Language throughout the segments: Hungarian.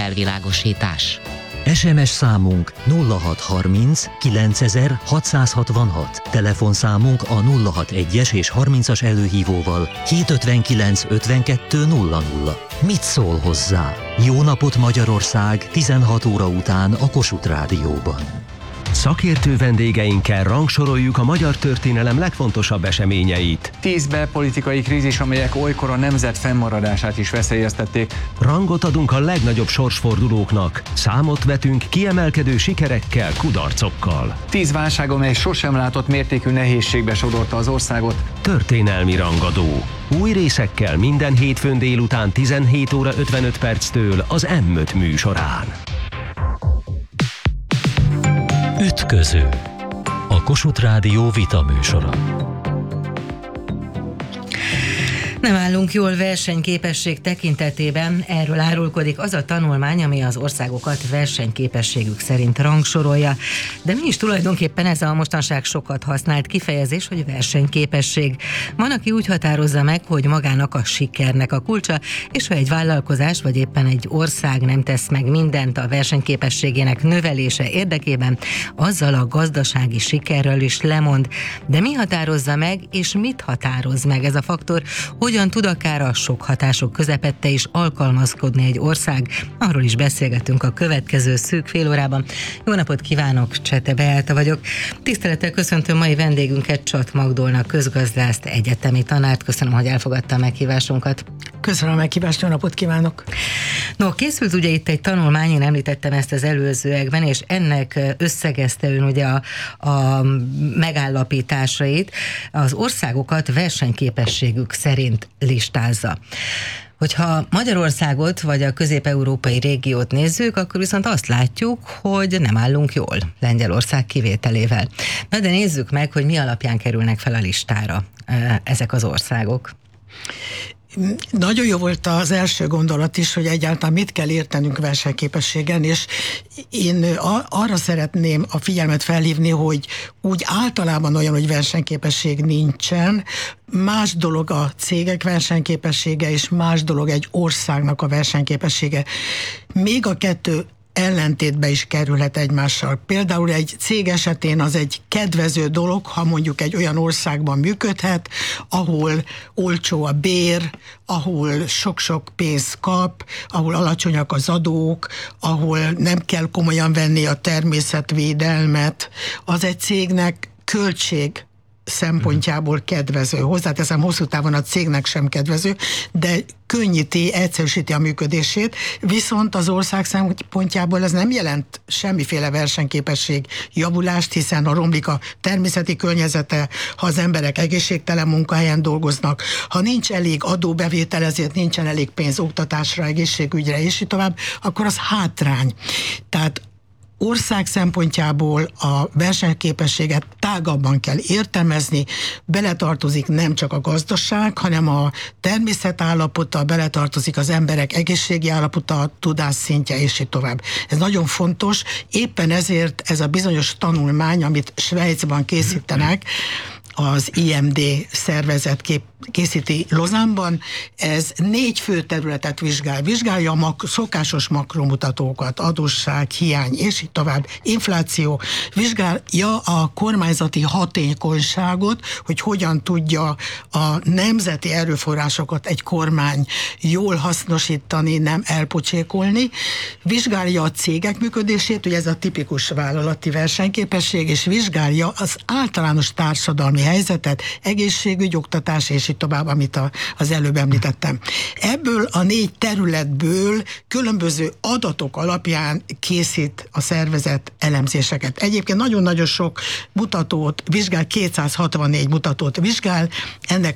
felvilágosítás. SMS számunk 0630 9666, telefonszámunk a 061-es és 30-as előhívóval 759 52 00. Mit szól hozzá? Jó napot Magyarország 16 óra után a Kossuth Rádióban. Szakértő vendégeinkkel rangsoroljuk a magyar történelem legfontosabb eseményeit. 10 belpolitikai krízis, amelyek olykor a nemzet fennmaradását is veszélyeztették. Rangot adunk a legnagyobb sorsfordulóknak. Számot vetünk kiemelkedő sikerekkel, kudarcokkal. 10 válság, amely sosem látott mértékű nehézségbe sodorta az országot. Történelmi rangadó. Új részekkel minden hétfőn délután 17 óra 55 perctől az M5 műsorán. Ütköző. A Kossuth Rádió vitaműsora. Nem állunk jól versenyképesség tekintetében, erről árulkodik az a tanulmány, ami az országokat versenyképességük szerint rangsorolja. De mi is tulajdonképpen ez a mostanság sokat használt kifejezés, hogy versenyképesség. Van, aki úgy határozza meg, hogy magának a sikernek a kulcsa, és ha egy vállalkozás vagy éppen egy ország nem tesz meg mindent a versenyképességének növelése érdekében, azzal a gazdasági sikerről is lemond. De mi határozza meg, és mit határoz meg ez a faktor? Hogyan tud akár a sok hatások közepette is alkalmazkodni egy ország? Arról is beszélgetünk a következő szűk fél órában. Jó napot kívánok, Csete Beáta vagyok. Tisztelettel köszöntöm mai vendégünket, Csat Magdolna közgazdászt, egyetemi tanárt. Köszönöm, hogy elfogadta a meghívásunkat. Köszönöm a meghívást, jó napot kívánok! No, készült ugye itt egy tanulmány, én említettem ezt az előzőekben, és ennek összegezte ön ugye a megállapításait, az országokat versenyképességük szerint listázza. Hogyha Magyarországot vagy a közép-európai régiót nézzük, akkor viszont azt látjuk, hogy nem állunk jól, Lengyelország kivételével. Na de nézzük meg, hogy mi alapján kerülnek fel a listára ezek az országok. Nagyon jó volt az első gondolat is, hogy egyáltalán mit kell értenünk versenyképességen, és én arra szeretném a figyelmet felhívni, hogy úgy általában olyan, hogy versenyképesség nincsen. Más dolog a cégek versenyképessége, és más dolog egy országnak a versenyképessége. Még a kettő ellentétbe is kerülhet egymással. Például egy cég esetén az egy kedvező dolog, ha mondjuk egy olyan országban működhet, ahol olcsó a bér, ahol sok-sok pénzt kap, ahol alacsonyak az adók, ahol nem kell komolyan venni a természetvédelmet. Az egy cégnek költség szempontjából kedvező. Hozzáteszem, hosszú távon a cégnek sem kedvező, de könnyíti, egyszerűsíti a működését, viszont az ország szempontjából ez nem jelent semmiféle versenyképesség javulást, hiszen ha romlik a természeti környezete, ha az emberek egészségtelen munkahelyen dolgoznak, ha nincs elég adóbevétel, ezért nincsen elég pénz oktatásra, egészségügyre, és így tovább, akkor az hátrány. Tehát ország szempontjából a versenyképességet tágabban kell értelmezni, beletartozik nem csak a gazdaság, hanem a természet állapota, beletartozik az emberek egészségi állapota, tudásszintje, és így tovább. Ez nagyon fontos, éppen ezért ez a bizonyos tanulmány, amit Svájcban készítenek, az IMD szervezet készíti Lausanne-ban, ez 4 fő területet vizsgál. Vizsgálja a szokásos makromutatókat, adósság, hiány, és így tovább, infláció. Vizsgálja a kormányzati hatékonyságot, hogy hogyan tudja a nemzeti erőforrásokat egy kormány jól hasznosítani, nem elpocsékolni. Vizsgálja a cégek működését, ugye ez a tipikus vállalati versenyképesség, és vizsgálja az általános társadalmi helyzetet, egészségügy, oktatás, és így tovább, amit az előbb említettem. Ebből a 4 területből különböző adatok alapján készít a szervezet elemzéseket. Egyébként nagyon-nagyon sok mutatót vizsgál, 264 mutatót vizsgál, ennek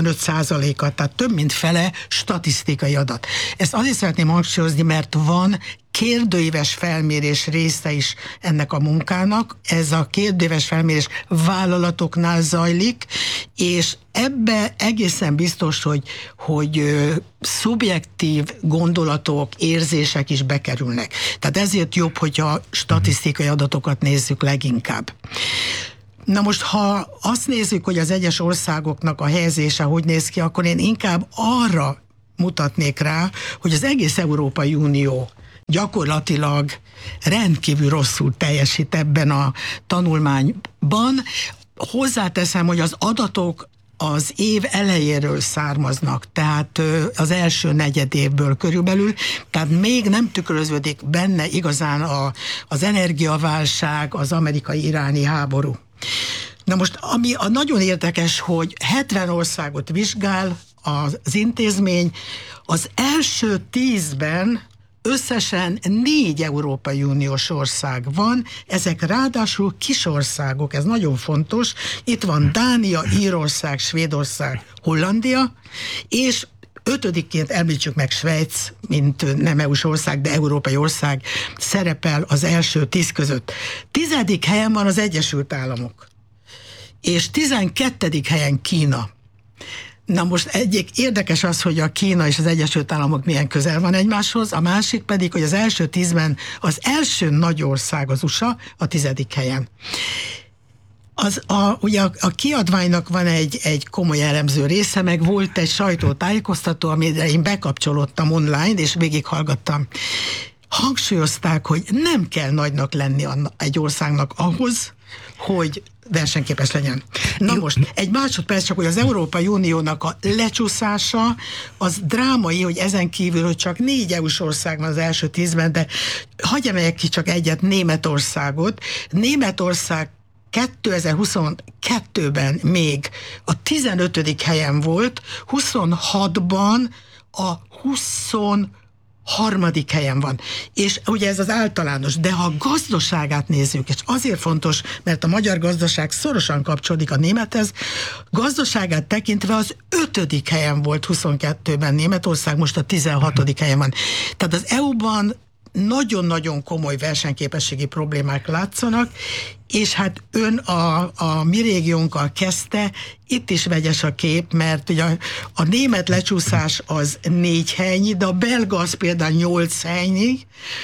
65%-a, tehát több mint fele statisztikai adat. Ezt azért szeretném hangsúlyozni, mert van kérdőíves felmérés része is ennek a munkának. Ez a kérdőíves felmérés vállalatoknál zajlik, és ebbe egészen biztos, hogy szubjektív gondolatok, érzések is bekerülnek. Tehát ezért jobb, hogyha statisztikai adatokat nézzük leginkább. Na most, ha azt nézzük, hogy az egyes országoknak a helyezése hogy néz ki, akkor én inkább arra mutatnék rá, hogy az egész Európai Unió gyakorlatilag rendkívül rosszul teljesít ebben a tanulmányban. Hozzáteszem, hogy az adatok az év elejéről származnak, tehát az első negyedévből körülbelül, tehát még nem tükröződik benne igazán az energiaválság, az amerikai-iráni háború. Na most, ami a nagyon érdekes, hogy 70 országot vizsgál az intézmény, az első 10-ben összesen 4 Európai Uniós ország van, ezek ráadásul kis országok, ez nagyon fontos. Itt van Dánia, Írország, Svédország, Hollandia, és 5-ként említsük meg Svájc, mint nem EU-s ország, de európai ország szerepel az első 10 között. 10. helyen van az Egyesült Államok, és 12. helyen Kína. Na most egyik érdekes az, hogy a Kína és az Egyesült Államok milyen közel van egymáshoz, a másik pedig, hogy az első 10-ben az első nagy ország az USA a 10. helyen. Ugye a kiadványnak van egy komoly elemző része, meg volt egy sajtótájékoztató, amire én bekapcsolódtam online, és végighallgattam. Hangsúlyozták, hogy nem kell nagynak lenni egy országnak ahhoz, hogy versenyképes legyen. Na most, egy másodperc csak, hogy az Európai Uniónak a lecsúszása az drámai, hogy ezen kívül, hogy csak 4 EU-s ország van az első 10-ben, de hagyj emeljek ki csak egyet, Németországot. Németország 2022-ben még a 15. helyen volt, 26-ban a 23. helyen van. És ugye ez az általános, de ha a gazdaságát nézzük, és azért fontos, mert a magyar gazdaság szorosan kapcsolódik a némethez, gazdaságát tekintve az 5. helyen volt 22-ben Németország, most a 16. helyen van. Tehát az EU-ban nagyon-nagyon komoly versenyképességi problémák látszanak, és hát ön a mi régiónkkal kezdte, itt is vegyes a kép, mert ugye a német lecsúszás az 4 helynyi, de a belga az például 8 helynyi,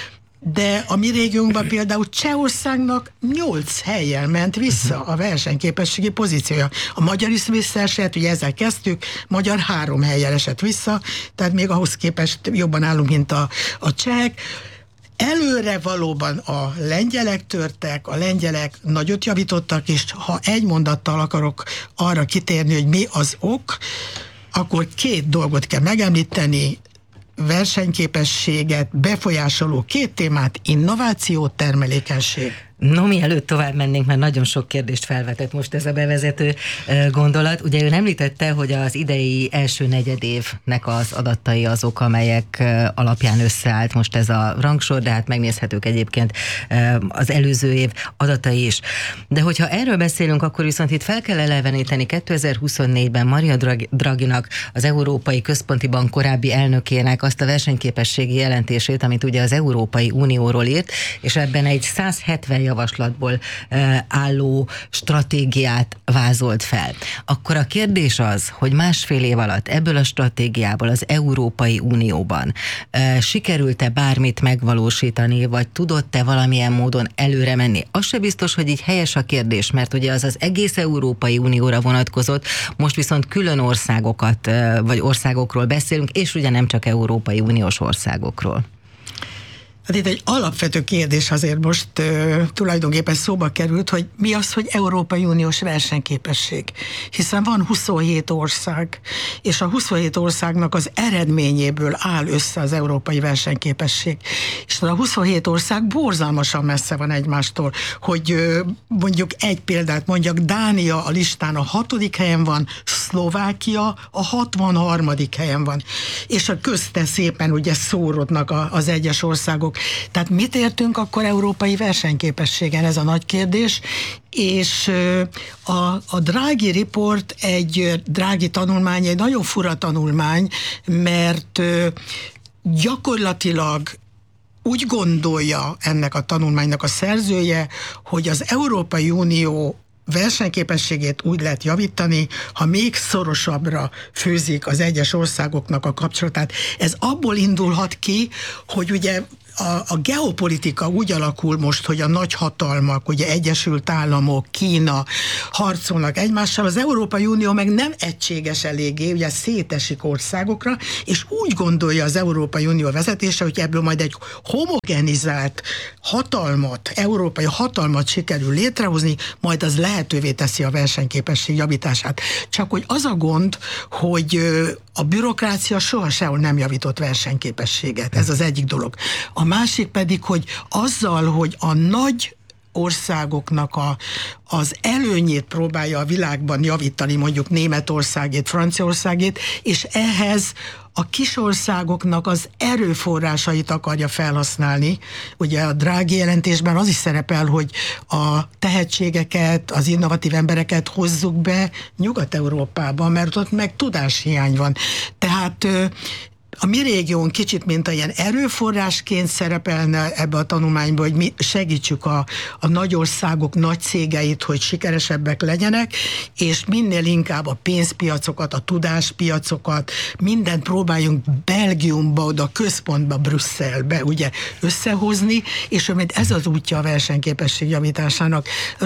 de a mi régiónkban például Csehországnak 8 helyen ment vissza a versenyképességi pozíciója. A magyar is visszaesett, ugye ezzel kezdtük, magyar 3 helyen esett vissza, tehát még ahhoz képest jobban állunk, mint a csehek. Előre valóban a lengyelek törtek, a lengyelek nagyot javítottak, és ha egy mondattal akarok arra kitérni, hogy mi az ok, akkor 2 dolgot kell megemlíteni, versenyképességet befolyásoló 2 témát, innováció, termelékenység. No, mielőtt tovább mennénk, mert nagyon sok kérdést felvetett most ez a bevezető gondolat. Ugye ön említette, hogy az idei első negyedévnek az adatai azok, amelyek alapján összeállt most ez a rangsor, de hát megnézhetők egyébként az előző év adatai is. De hogyha erről beszélünk, akkor viszont itt fel kell eleveníteni 2024-ben Mario Draghinak, az Európai Központi Bank korábbi elnökének azt a versenyképességi jelentését, amit ugye az Európai Unióról írt, és ebben egy 170 javaslatból álló stratégiát vázolt fel. Akkor a kérdés az, hogy 1,5 év alatt ebből a stratégiából az Európai Unióban sikerült-e bármit megvalósítani, vagy tudott-e valamilyen módon előre menni? Az se biztos, hogy így helyes a kérdés, mert ugye az egész Európai Unióra vonatkozott, most viszont külön országokat, vagy országokról beszélünk, és ugye nem csak Európai Uniós országokról. Hát itt egy alapvető kérdés azért most tulajdonképpen szóba került, hogy mi az, hogy Európai Uniós versenyképesség. Hiszen van 27 ország, és a 27 országnak az eredményéből áll össze az európai versenyképesség. És a 27 ország borzalmasan messze van egymástól, hogy mondjuk egy példát mondjak, Dánia a listán a 6. helyen van, Szlovákia a 63. helyen van. És a közte szépen ugye szórodnak az egyes országok. Tehát mit értünk akkor európai versenyképességen, ez a nagy kérdés, és a Draghi report, egy Draghi tanulmány, egy nagyon fura tanulmány, mert gyakorlatilag úgy gondolja ennek a tanulmánynak a szerzője, hogy az Európai Unió versenyképességét úgy lehet javítani, ha még szorosabbra főzik az egyes országoknak a kapcsolatát. Ez abból indulhat ki, hogy ugye a geopolitika úgy alakul most, hogy a nagy hatalmak, ugye Egyesült Államok, Kína harcolnak egymással, az Európai Unió meg nem egységes eléggé, ugye szétesik országokra, és úgy gondolja az Európai Unió vezetése, hogy ebből majd egy homogenizált hatalmat, európai hatalmat sikerül létrehozni, majd az lehetővé teszi a versenyképesség javítását. Csak hogy az a gond, hogy a bürokrácia soha sehol nem javított versenyképességet. Ez az egyik dolog. A másik pedig, hogy azzal, hogy a nagy országoknak az előnyét próbálja a világban javítani, mondjuk Németországét, Franciaországét, és ehhez a kis országoknak az erőforrásait akarja felhasználni. Ugye a Draghi jelentésben az is szerepel, hogy a tehetségeket, az innovatív embereket hozzuk be Nyugat-Európába, mert ott meg tudáshiány van. Tehát a mi régión kicsit, mint ilyen erőforrásként szerepelne ebbe a tanulmányba, hogy mi segítsük a nagy országok, nagy cégeit, hogy sikeresebbek legyenek, és minél inkább a pénzpiacokat, a tudáspiacokat, mindent próbáljunk Belgiumba, oda központba, Brüsszelbe ugye összehozni, és ez az útja a versenyképesség javításának.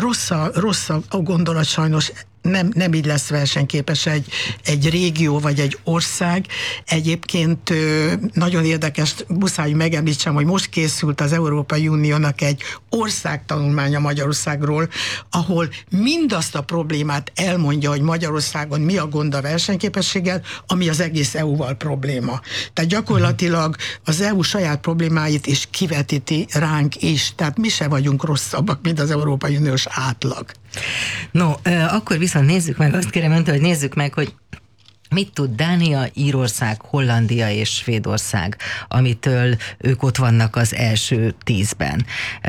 Rossz a gondolat sajnos, nem így lesz versenyképes egy régió vagy egy ország. Egyébként nagyon érdekes, muszáj megemlítsem, hogy most készült az Európai Uniónak egy országtanulmánya Magyarországról, ahol mindazt a problémát elmondja, hogy Magyarországon mi a gond a versenyképességgel, ami az egész EU-val probléma. Tehát gyakorlatilag az EU saját problémáit is kivetíti ránk is. Tehát mi se vagyunk rosszabbak, mint az Európai Uniós átlag. No, akkor viszont nézzük meg, azt kérem öntől, hogy nézzük meg, hogy mit tud Dánia, Írország, Hollandia és Svédország, amitől ők ott vannak az első 10-ben.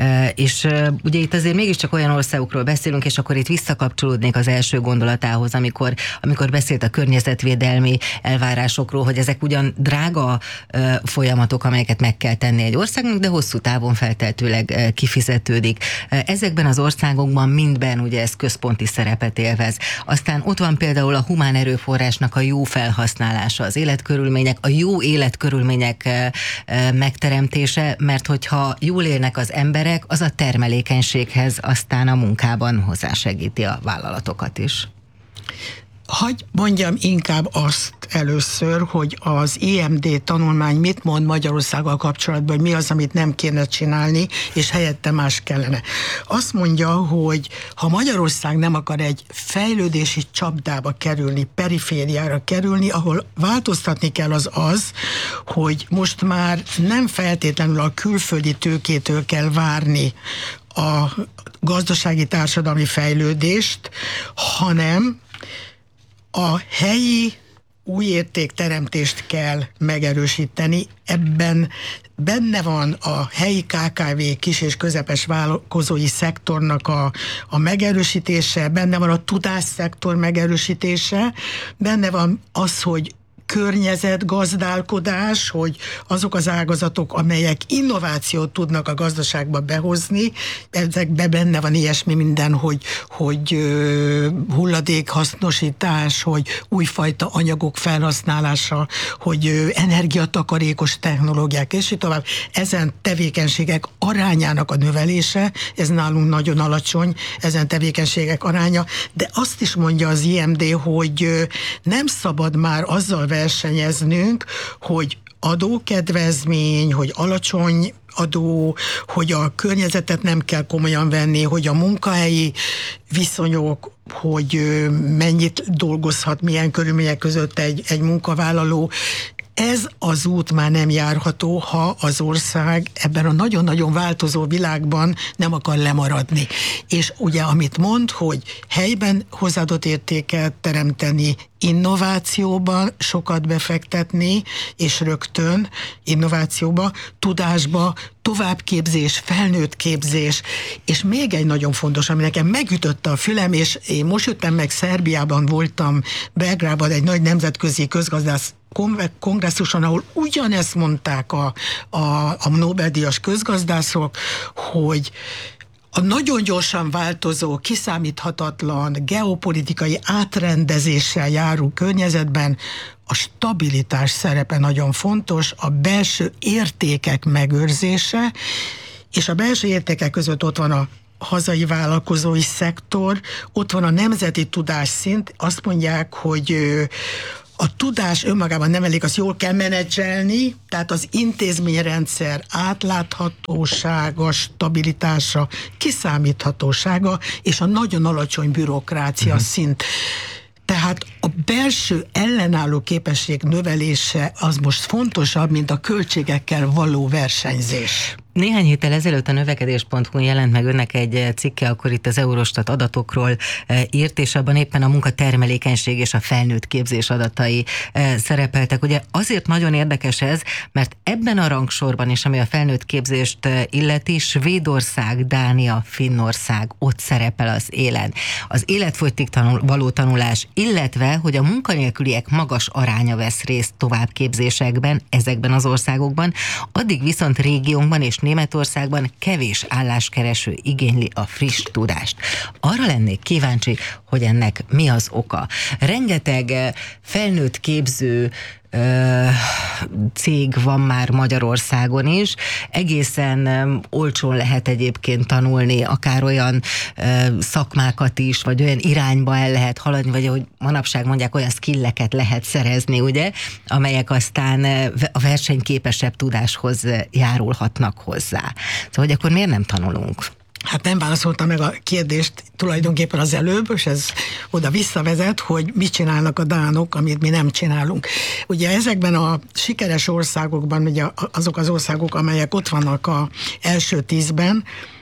És ugye itt azért mégiscsak olyan országokról beszélünk, és akkor itt visszakapcsolódnék az első gondolatához, amikor beszélt a környezetvédelmi elvárásokról, hogy ezek ugyan drága folyamatok, amelyeket meg kell tenni egy országnak, de hosszú távon feltehetőleg kifizetődik. Ezekben az országokban mindben ugye ez központi szerepet élvez. Aztán ott van például a humán erőforrásnak a jó felhasználása, az életkörülmények, a jó életkörülmények megteremtése, mert hogyha jól élnek az emberek, az a termelékenységhez aztán a munkában hozzásegíti a vállalatokat is. Hagy mondjam inkább azt először, hogy az IMD tanulmány mit mond Magyarországgal kapcsolatban, hogy mi az, amit nem kéne csinálni, és helyette más kellene. Azt mondja, hogy ha Magyarország nem akar egy fejlődési csapdába kerülni, perifériára kerülni, ahol változtatni kell az, hogy most már nem feltétlenül a külföldi tőkétől kell várni a gazdasági társadalmi fejlődést, hanem a helyi új értékteremtést kell megerősíteni. Ebben benne van a helyi KKV, kis és közepes vállalkozói szektornak a megerősítése, benne van a tudásszektor megerősítése, benne van az, hogy környezetgazdálkodás, hogy azok az ágazatok, amelyek innovációt tudnak a gazdaságba behozni, ezekben benne van ilyesmi minden, hogy hulladékhasznosítás, hogy újfajta anyagok felhasználása, hogy energiatakarékos technológiák, és így tovább. Ezen tevékenységek arányának a növelése, ez nálunk nagyon alacsony, ezen tevékenységek aránya, de azt is mondja az IMD, hogy nem szabad már azzal versenyeznünk, hogy adókedvezmény, hogy alacsony adó, hogy a környezetet nem kell komolyan venni, hogy a munkahelyi viszonyok, hogy mennyit dolgozhat, milyen körülmények között egy munkavállaló. Ez az út már nem járható, ha az ország ebben a nagyon-nagyon változó világban nem akar lemaradni. És ugye, amit mond, hogy helyben hozzáadott értéket teremteni, innovációban sokat befektetni, és rögtön innovációba, tudásba, továbbképzés, felnőtt képzés, és még egy nagyon fontos, ami nekem megütötte a fülem, és én most jöttem meg Szerbiában, voltam Belgrádban egy nagy nemzetközi közgazdász kongresszuson, ahol ugyanezt mondták a Nobel-díjas közgazdászok, hogy a nagyon gyorsan változó, kiszámíthatatlan, geopolitikai átrendezéssel járó környezetben a stabilitás szerepe nagyon fontos, a belső értékek megőrzése, és a belső értékek között ott van a hazai vállalkozói szektor, ott van a nemzeti tudásszint, azt mondják, hogy a tudás önmagában nem elég, azt jól kell menedzselni, tehát az intézményrendszer átláthatósága, stabilitása, kiszámíthatósága, és a nagyon alacsony bürokrácia szint. Tehát a belső ellenálló képesség növelése az most fontosabb, mint a költségekkel való versenyzés. Néhány héttel ezelőtt a növekedés.hu jelent meg önnek egy cikke, akkor itt az Eurostat adatokról írt, és abban éppen a munkatermelékenység és a felnőtt képzés adatai szerepeltek. Ugye azért nagyon érdekes ez, mert ebben a rangsorban is, ami a felnőtt képzést illeti, Svédország, Dánia, Finnország ott szerepel az élen. Az életfogytig való tanulás, illetve, hogy a munkanélküliek magas aránya vesz részt továbbképzésekben, ezekben az országokban, addig viszont régiónkban és Németországban kevés álláskereső igényli a friss tudást. Arra lennék kíváncsi, hogy ennek mi az oka. Rengeteg felnőtt képző cég van már Magyarországon is. Egészen olcsón lehet egyébként tanulni, akár olyan szakmákat is, vagy olyan irányba el lehet haladni, vagy ahogy manapság mondják, olyan skilleket lehet szerezni, ugye, amelyek aztán a versenyképesebb tudáshoz járulhatnak hozzá. Szóval, hogy akkor miért nem tanulunk? Hát nem válaszoltam meg a kérdést tulajdonképpen az előbb, és ez oda visszavezet, hogy mit csinálnak a dánok, amit mi nem csinálunk. Ugye ezekben a sikeres országokban, ugye azok az országok, amelyek ott vannak az első 10-ben,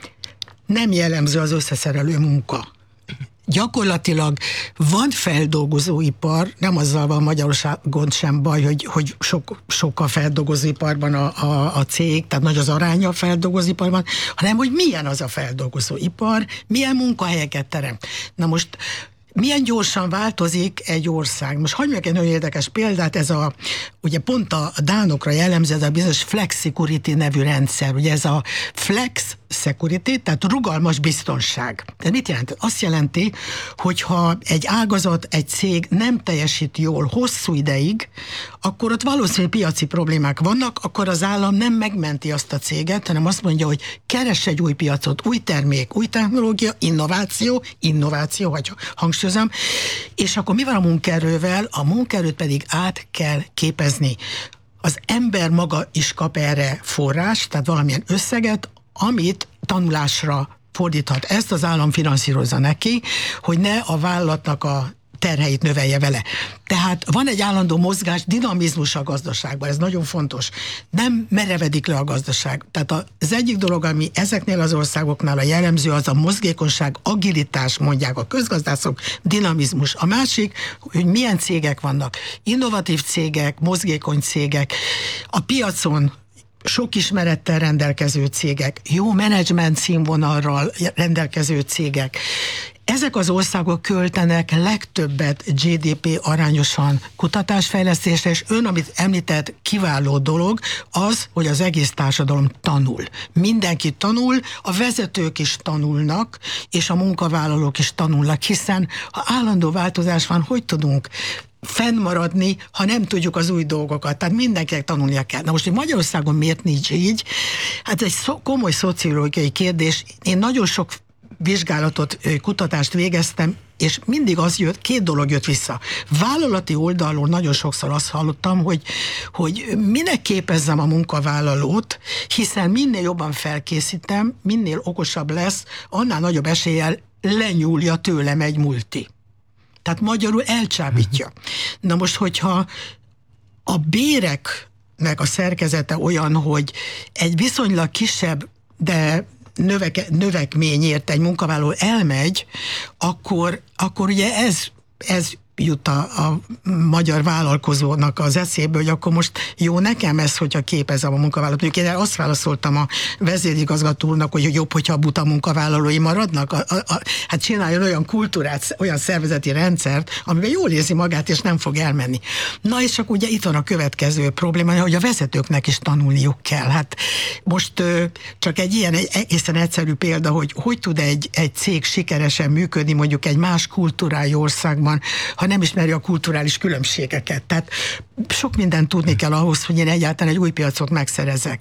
nem jellemző az összeszerelő munka. Gyakorlatilag van feldolgozóipar, nem azzal van Magyarországon sem baj, hogy sok a feldolgozóiparban a cég, tehát nagy az aránya a feldolgozóiparban, hanem hogy milyen az a feldolgozóipar, milyen munkahelyeket teremt. Na most milyen gyorsan változik egy ország. Most hagyj meg egy nagyon érdekes példát, ugye pont a dánokra jellemző, ez a bizonyos Flex Security nevű rendszer. Ugye ez a Flex Security, tehát rugalmas biztonság. Ez mit jelent? Azt jelenti, hogyha egy ágazat, egy cég nem teljesít jól hosszú ideig, akkor ott valószínűleg piaci problémák vannak, akkor az állam nem megmenti azt a céget, hanem azt mondja, hogy keress egy új piacot, új termék, új technológia, innováció, vagy hangsúlyozom, és akkor mi van a munkaerővel? A munkaerőt pedig át kell képezni. Az ember maga is kap erre forrás, tehát valamilyen összeget, amit tanulásra fordíthat. Ezt az állam finanszírozza neki, hogy ne a vállalatnak a terheit növelje vele. Tehát van egy állandó mozgás, dinamizmus a gazdaságban, ez nagyon fontos. Nem merevedik le a gazdaság. Tehát az egyik dolog, ami ezeknél az országoknál a jellemző, az a mozgékonyság, agilitás, mondják a közgazdászok, dinamizmus. A másik, hogy milyen cégek vannak. Innovatív cégek, mozgékony cégek. A piacon sok ismerettel rendelkező cégek, jó menedzsment színvonalral rendelkező cégek. Ezek az országok költenek legtöbbet GDP arányosan kutatásfejlesztésre, és ön, amit említett, kiváló dolog az, hogy az egész társadalom tanul. Mindenki tanul, a vezetők is tanulnak, és a munkavállalók is tanulnak, hiszen ha állandó változás van, hogy tudunk fennmaradni, ha nem tudjuk az új dolgokat. Tehát mindenkinek tanulnia kell. Na most, hogy Magyarországon miért nincs így? Hát ez egy komoly szociológiai kérdés. Én nagyon sok vizsgálatot, kutatást végeztem, és mindig két dolog jött vissza. Vállalati oldalról nagyon sokszor azt hallottam, hogy minek képezzem a munkavállalót, hiszen minél jobban felkészítem, minél okosabb lesz, annál nagyobb eséllyel lenyúlja tőlem egy multi. Tehát magyarul elcsábítja. Na most, hogyha a béreknek a szerkezete olyan, hogy egy viszonylag kisebb, de növekményért egy munkavállaló elmegy, akkor ugye ez jut a magyar vállalkozónak az eszébe, hogy akkor most jó nekem ez, hogyha képezem a munkavállalót. Én azt válaszoltam a vezérigazgató úrnak, hogy jobb, hogyha a buta munkavállalói maradnak. Hát csináljon olyan kultúrát, olyan szervezeti rendszert, amiben jól érzi magát, és nem fog elmenni. Na és akkor ugye itt van a következő probléma, hogy a vezetőknek is tanulniuk kell. Hát most csak egy ilyen egészen egyszerű példa, hogy tud egy cég sikeresen működni mondjuk egy más kultúrájú országban, ha ha nem ismeri a kulturális különbségeket. Tehát sok mindent tudni kell ahhoz, hogy én egyáltalán egy új piacot megszerezzek.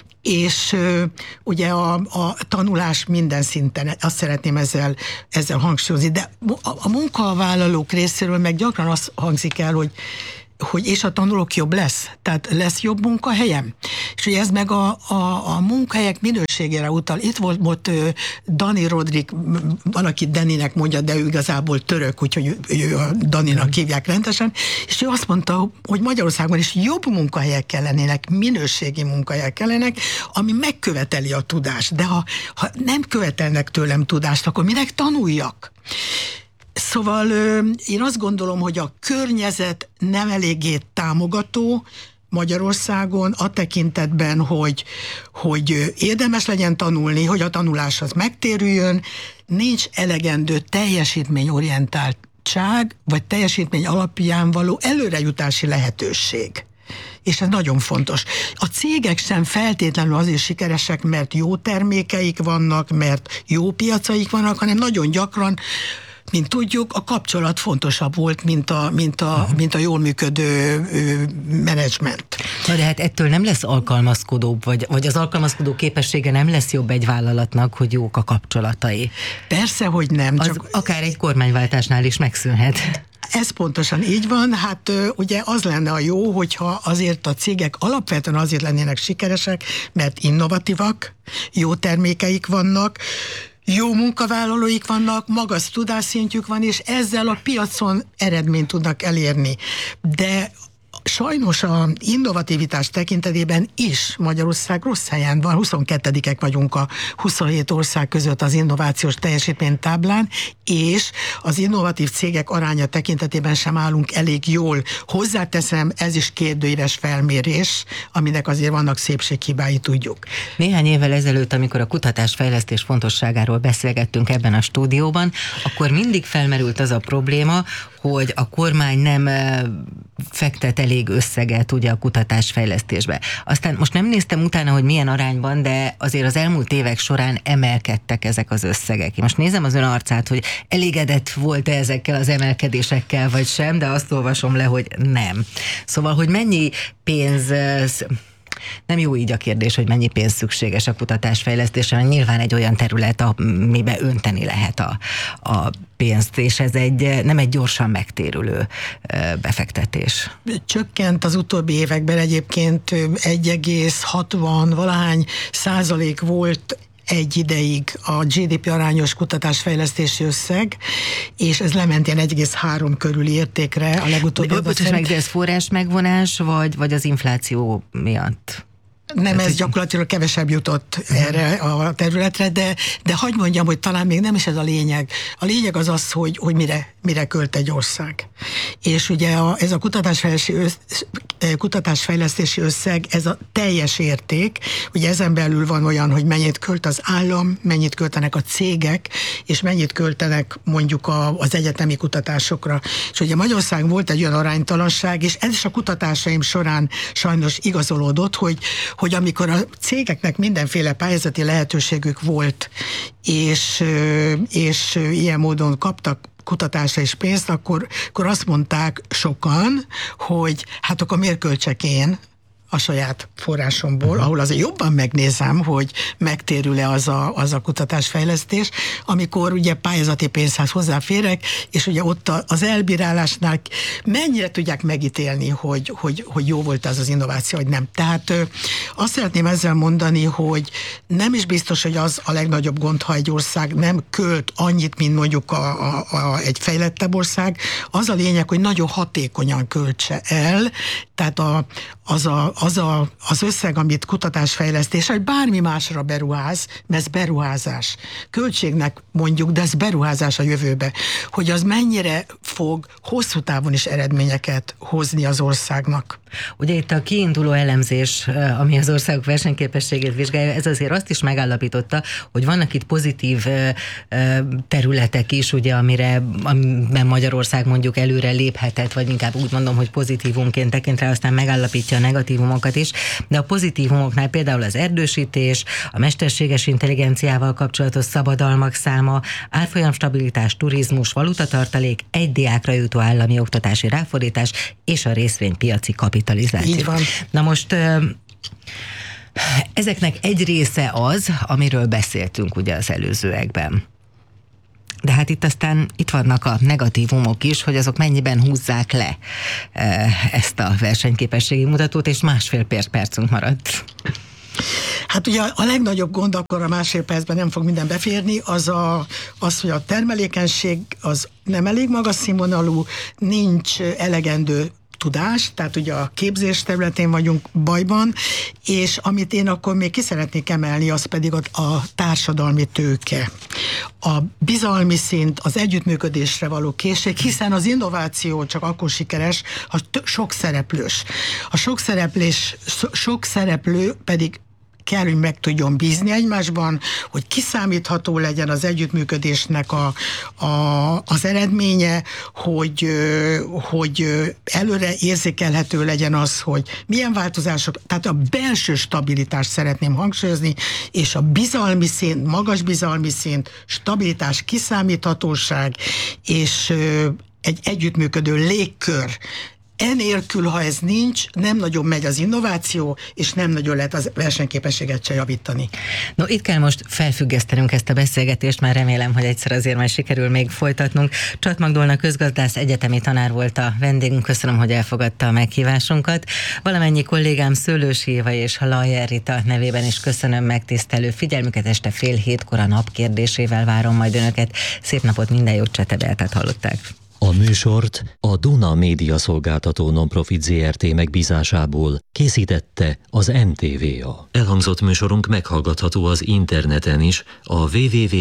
És ugye a tanulás minden szinten, azt szeretném ezzel hangsúlyozni, de a munkavállalók részéről meg gyakran az hangzik el, hogy és a tanulók jobb lesz, tehát lesz jobb munkahelyem. És ugye ez meg a munkahelyek minőségére utal. Itt volt Dani Rodrik, van, aki Daninek mondja, de ő igazából török, úgyhogy ő a Daninak hívják rendesen, és ő azt mondta, hogy Magyarországon is jobb munkahelyek kellenének, minőségi munkahelyek kellenek, ami megköveteli a tudást. De ha nem követelnek tőlem tudást, akkor minek tanuljak? Szóval én azt gondolom, hogy a környezet nem eléggé támogató Magyarországon a tekintetben, hogy érdemes legyen tanulni, hogy a tanulás az megtérüljön, nincs elegendő teljesítményorientáltság, vagy teljesítmény alapján való előrejutási lehetőség. És ez nagyon fontos. A cégek sem feltétlenül azért sikeresek, mert jó termékeik vannak, mert jó piacaik vannak, hanem nagyon gyakran, mint tudjuk, a kapcsolat fontosabb volt, mint a jól működő menedzsment. Na de hát ettől nem lesz alkalmazkodóbb, vagy az alkalmazkodó képessége nem lesz jobb egy vállalatnak, hogy jók a kapcsolatai. Persze, hogy nem. Az akár egy kormányváltásnál is megszűnhet. Ez pontosan így van, hát ugye az lenne a jó, hogyha azért a cégek alapvetően azért lennének sikeresek, mert innovatívak, jó termékeik vannak, jó munkavállalóik vannak, magas tudásszintjük van, és ezzel a piacon eredményt tudnak elérni. De sajnos a innovativitás tekintetében is Magyarország rossz helyen van, 22-ek vagyunk a 27 ország között az innovációs teljesítménytáblán, és az innovatív cégek aránya tekintetében sem állunk elég jól. Hozzáteszem, ez is 2 éves felmérés, aminek azért vannak szépséghibái, tudjuk. Néhány évvel ezelőtt, amikor a kutatásfejlesztés fontosságáról beszélgettünk ebben a stúdióban, akkor mindig felmerült az a probléma, hogy a kormány nem fektet elég összeget ugye a kutatásfejlesztésbe. Aztán most nem néztem utána, hogy milyen arányban, de azért az elmúlt évek során emelkedtek ezek az összegek. Én most nézem az ön arcát, hogy elégedett volt-e ezekkel az emelkedésekkel, vagy sem, de azt olvasom le, hogy nem. Szóval, hogy mennyi pénz... Nem jó így a kérdés, hogy mennyi pénz szükséges a kutatásfejlesztésre, mert nyilván egy olyan terület, amiben önteni lehet a pénzt, és ez nem egy gyorsan megtérülő befektetés. Csökkent az utóbbi években egyébként 1,60 valahány % volt egy ideig a GDP arányos kutatásfejlesztési összeg, és ez lement ilyen 1,3 körüli értékre a legutóbbi adat. De ez forrás megvonás, vagy az infláció miatt? Nem, ez gyakorlatilag kevesebb jutott erre a területre, de hadd mondjam, hogy talán még nem is ez a lényeg. A lényeg az az, hogy mire költ egy ország. És ugye ez a kutatásfejlesztési összeg, ez a teljes érték, ugye ezen belül van olyan, hogy mennyit költ az állam, mennyit költenek a cégek, és mennyit költenek mondjuk az egyetemi kutatásokra. És ugye Magyarországon volt egy olyan aránytalanság, és ez is a kutatásaim során sajnos igazolódott, hogy amikor a cégeknek mindenféle pályázati lehetőségük volt, és ilyen módon kaptak kutatásra is pénzt, akkor azt mondták sokan, hogy hát akkor miért költsek én a saját forrásomból, ahol azért jobban megnézem, hogy megtérül-e az a kutatásfejlesztés, amikor ugye pályázati pénzhez hozzáférek, és ugye ott az elbírálásnál mennyire tudják megítélni, hogy jó volt az az innováció, vagy nem. Tehát azt szeretném ezzel mondani, hogy nem is biztos, hogy az a legnagyobb gond, ha egy ország nem költ annyit, mint mondjuk egy fejlettebb ország. Az a lényeg, hogy nagyon hatékonyan költse el, tehát az összeg, amit kutatásfejlesztés, vagy bármi másra beruház, mert ez beruházás. Költségnek mondjuk, de ez beruházás a jövőbe, hogy az mennyire fog hosszú távon is eredményeket hozni az országnak. Ugye itt a kiinduló elemzés, ami az országok versenyképességét vizsgálja, ez azért azt is megállapította, hogy vannak itt pozitív területek is, ugye, amiben Magyarország mondjuk előre léphetett, vagy inkább úgy mondom, hogy pozitívumként tekint rá, aztán megállapítja a negatívum negatívumokat is, de a pozitívumoknál például az erdősítés, a mesterséges intelligenciával kapcsolatos szabadalmak száma, árfolyamstabilitás, turizmus, valutatartalék, egy diákra jutó állami oktatási ráfordítás és a részvénypiaci kapitalizáció. Így van. Na most ezeknek egy része az, amiről beszéltünk ugye az előzőekben. De hát itt vannak a negatívumok is, hogy azok mennyiben húzzák le ezt a versenyképességi mutatót, és 1,5 percünk maradt. Hát ugye a legnagyobb gond, akkor a 1,5 percben nem fog minden beférni, az, hogy a termelékenység az nem elég magas színvonalú, nincs elegendő tudás, tehát ugye a képzés területén vagyunk bajban, és amit én akkor még ki szeretnék emelni, az pedig a társadalmi tőke. A bizalmi szint, az együttműködésre való készség, hiszen az innováció csak akkor sikeres, ha sok szereplős. A sok szereplő pedig kell, hogy meg tudjon bízni egymásban, hogy kiszámítható legyen az együttműködésnek az eredménye, hogy előre érzékelhető legyen az, hogy milyen változások, tehát a belső stabilitást szeretném hangsúlyozni, és a bizalmi szint, magas bizalmi szint, stabilitás, kiszámíthatóság, és egy együttműködő légkör. Enélkül, ha ez nincs, nem nagyon megy az innováció, és nem nagyon lehet az versenyképességet se javítani. No, itt kell most felfüggesztenünk ezt a beszélgetést, már remélem, hogy egyszer azért majd sikerül még folytatnunk. Csat Magdolna közgazdász, egyetemi tanár volt a vendégünk, köszönöm, hogy elfogadta a meghívásunkat. Valamennyi kollégám Szőlősi Éva és Lajer Rita nevében is köszönöm megtisztelő figyelmüket, este 6:30 a nap kérdésével várom majd önöket. Szép napot, minden jót, Csete Beátát hallották. A műsort a Duna Média Szolgáltató Nonprofit Zrt. Megbízásából készítette az NTVA. Elhangzott műsorunk meghallgatható az interneten is, a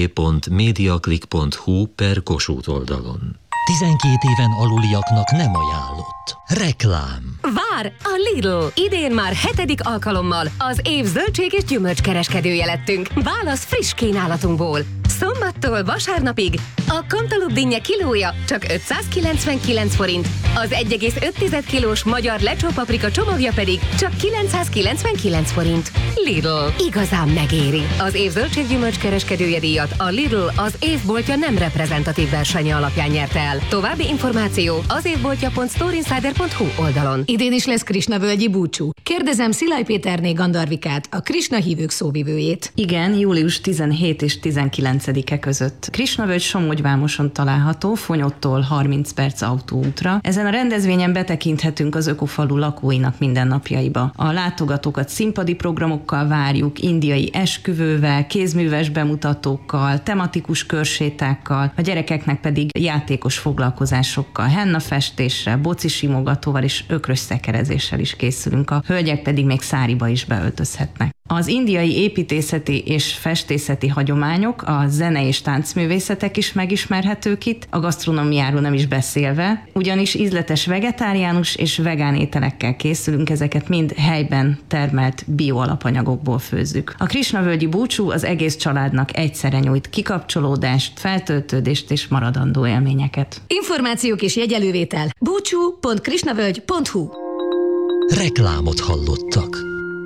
www.mediaclick.hu/Kossuth oldalon. 12 éven aluliaknak nem ajánlott. Reklám. Vár a Lidl! Idén már 7. alkalommal az év zöldség és gyümölcskereskedője lettünk. Válasz friss kínálatunkból. Szombattól vasárnapig a kantalup dinnye kilója csak 599 forint, az 1,5 kilós magyar lecsópaprika csomagja pedig csak 999 forint. Lidl. Igazán megéri. Az év zöldség-gyümölcs kereskedője díjat a Lidl az évboltja nem reprezentatív versenye alapján nyerte el. További információ az évboltja.storeinsider.hu oldalon. Idén is lesz Krisna-völgyi búcsú. Kérdezem Szilágy Péterné Gandarvikát, a Krisna hívők szóvivőjét. Igen, július 17 és 19-e között. Krisna-völgy Somogyvámoson található, Fonyottól 30 perc autóútra. Ezen a rendezvényen betekinthetünk az ökofalu lakóinak mindennapjaiba. A látogatókat színpadi programokkal várjuk, indiai esküvővel, kézműves bemutatókkal, tematikus körsétákkal, a gyerekeknek pedig játékos foglalkozásokkal, hennafestéssel, bocisimogatóval és ökrös szekerezéssel is készülünk, a hölgyek pedig még száriba is beöltözhetnek. Az indiai építészeti és festészeti hagyományok, a zene és táncművészetek is megismerhetők itt, a gasztronómiáról nem is beszélve, ugyanis ízletes vegetáriánus és vegán ételekkel készülünk, ezeket mind helyben termelt bioalapanyagokból főzzük. A Krisna-völgyi búcsú az egész családnak egyszerre nyújt kikapcsolódást, feltöltődést és maradandó élményeket. Információk és jegyelővétel búcsú.krisnavölgy.hu. Reklámot hallottak.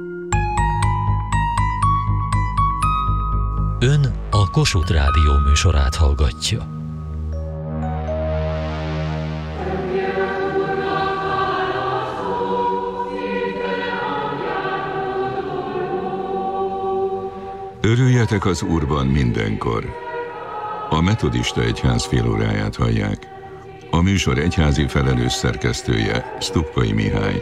Ön a Kossuth Rádió műsorát hallgatja. Örüljetek az Úrban mindenkor. A Metodista Egyház félóráját hallják. A műsor egyházi felelős szerkesztője Stupkai Mihály.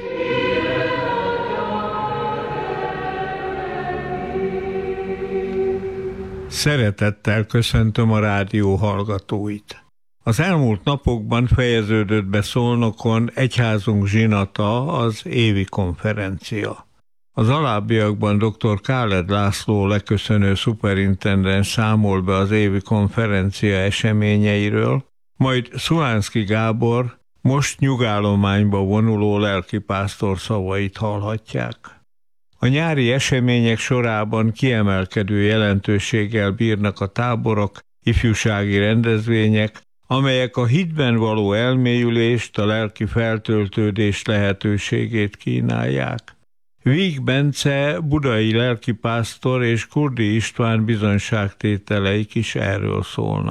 Szeretettel köszöntöm a rádió hallgatóit. Az elmúlt napokban fejeződött be Szolnokon egyházunk zsinata, az évi konferencia. Az alábbiakban dr. Káled László leköszönő szuperintendens számol be az évi konferencia eseményeiről, majd Szuhánszky Gábor most nyugállományba vonuló lelkipásztor szavait hallhatják. A nyári események sorában kiemelkedő jelentőséggel bírnak a táborok, ifjúsági rendezvények, amelyek a hitben való elmélyülést, a lelki feltöltődés lehetőségét kínálják. Víg Bence budai lelkipásztor és Kurdi István bizonyságtételeik is erről szólnak.